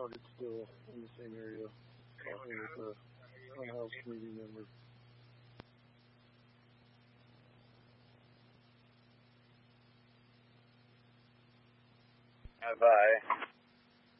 target still in the same area, talking with a unhoused community member. Bye.